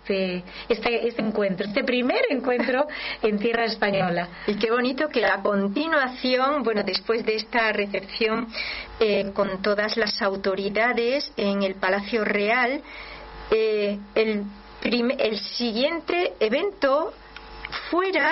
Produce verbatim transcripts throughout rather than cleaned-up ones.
este, este, este encuentro, este primer encuentro en tierra española. Y qué bonito que a continuación, bueno, después de esta recepción eh, con todas las autoridades en el Palacio Real, eh, el, prim- el siguiente evento fuera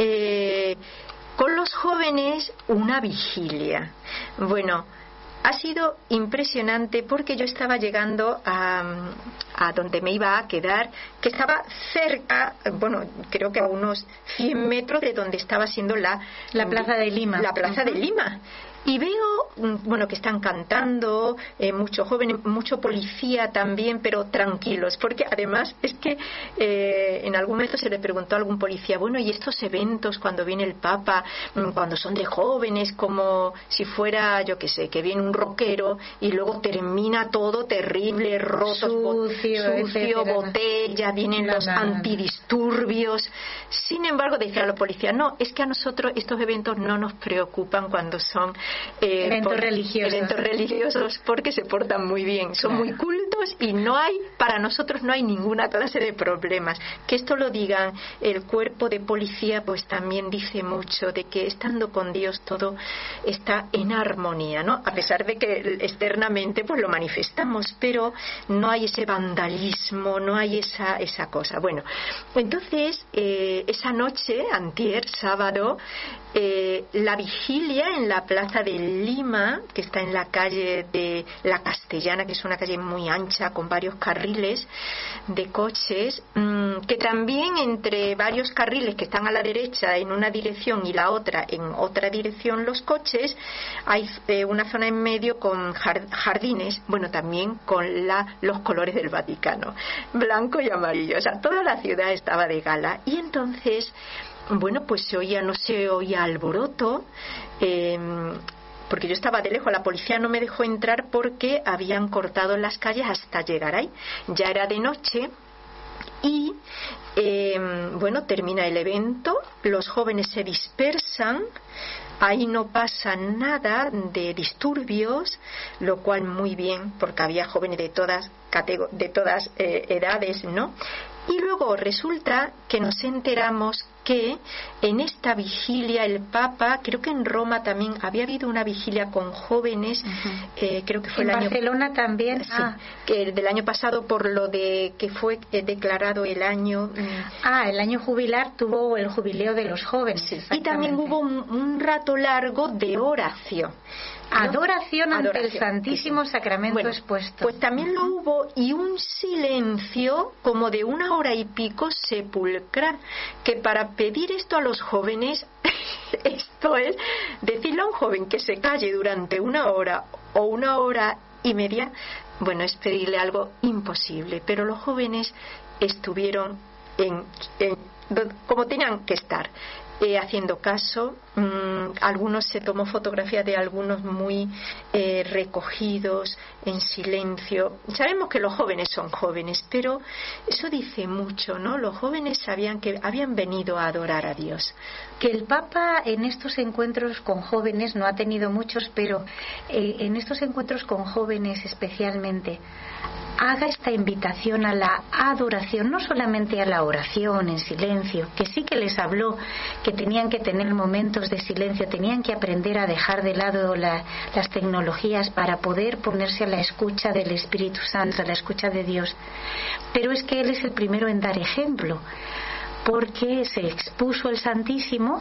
eh, con los jóvenes una vigilia. Bueno, ha sido impresionante porque yo estaba llegando a, a donde me iba a quedar, que estaba cerca, bueno, creo que a unos cien metros de donde estaba siendo la, la Plaza de Lima. La Plaza uh-huh. de Lima. Y veo, bueno, que están cantando, eh, muchos jóvenes, mucho policía también, pero tranquilos, porque además es que eh, en algún momento se le preguntó a algún policía, bueno, ¿y estos eventos cuando viene el Papa, cuando son de jóvenes, como si fuera, yo qué sé, que viene un rockero y luego termina todo terrible, rotos, sucio, sucio botella, vienen no, los no, antidisturbios? Sin embargo, decían los policías, no, es que a nosotros estos eventos no nos preocupan cuando son Eh, eventos por, religiosos eventos religiosos porque se portan muy bien, son claro. muy cultos y no hay, para nosotros no hay ninguna clase de problemas. Que esto lo digan el cuerpo de policía, pues también dice mucho de que estando con Dios todo está en armonía, ¿no? A pesar de que externamente pues lo manifestamos, pero no hay ese vandalismo, no hay esa, esa cosa. Bueno, entonces eh, esa noche, antier, sábado, eh, la vigilia en la Plaza de Lima, que está en la calle de La Castellana, que es una calle muy ancha con varios carriles de coches, mmm, que también entre varios carriles que están a la derecha en una dirección y la otra en otra dirección los coches, hay eh, una zona en medio con jardines, bueno, también con la, los colores del Vaticano, blanco y amarillo, o sea, toda la ciudad estaba de gala. Y entonces, bueno, pues se oía, no se oía alboroto, eh, porque yo estaba de lejos, la policía no me dejó entrar porque habían cortado las calles hasta llegar ahí. Ya era de noche y eh, bueno, termina el evento, los jóvenes se dispersan, ahí no pasa nada de disturbios, lo cual muy bien, porque había jóvenes de todas categ- de todas eh, edades, ¿no? Y luego resulta que nos enteramos que en esta vigilia el Papa, creo que en Roma también había habido una vigilia con jóvenes, uh-huh. eh, creo que fue en el año Barcelona también, sí, ah. que del año pasado por lo de que fue eh, declarado el año ah el año jubilar tuvo el jubileo de los jóvenes, sí. Y también hubo un, un rato largo de oración. ¿No? Adoración ante Adoración, el Santísimo sí. Sacramento bueno, expuesto. Pues también lo hubo, y un silencio como de una hora y pico sepulcral, que para pedir esto a los jóvenes, esto es decirle a un joven que se calle durante una hora o una hora y media, bueno, es pedirle algo imposible, pero los jóvenes estuvieron en, en como tenían que estar. Eh, haciendo caso, mmm, algunos se tomó fotografías de algunos muy eh, recogidos, en silencio. Sabemos que los jóvenes son jóvenes, pero eso dice mucho, ¿no? Los jóvenes sabían que habían venido a adorar a Dios. Que el Papa en estos encuentros con jóvenes, no ha tenido muchos, pero eh, en estos encuentros con jóvenes especialmente, haga esta invitación a la adoración, no solamente a la oración en silencio, que sí que les habló que tenían que tener momentos de silencio, tenían que aprender a dejar de lado la, las tecnologías para poder ponerse a la escucha del Espíritu Santo, a la escucha de Dios. Pero es que Él es el primero en dar ejemplo, porque se expuso el Santísimo.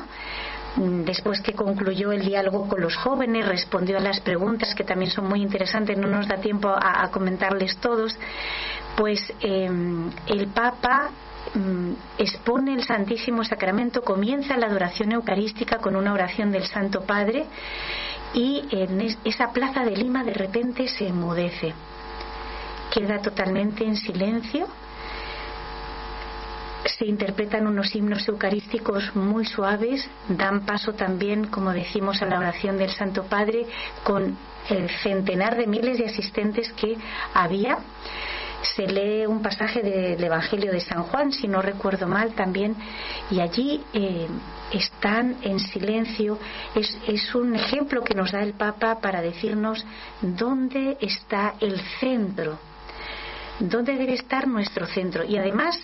Después que concluyó el diálogo con los jóvenes, respondió a las preguntas que también son muy interesantes, no nos da tiempo a, a comentarles todos, pues eh, el Papa eh, expone el Santísimo Sacramento, comienza la adoración eucarística con una oración del Santo Padre, y en es, esa Plaza de Lima de repente se enmudece, queda totalmente en silencio. Se interpretan unos himnos eucarísticos muy suaves, dan paso también, como decimos, a la oración del Santo Padre, con el centenar de miles de asistentes que había. Se lee un pasaje del Evangelio de San Juan, si no recuerdo mal también, y allí eh, están en silencio. Es, es un ejemplo que nos da el Papa para decirnos dónde está el centro, dónde debe estar nuestro centro. Y además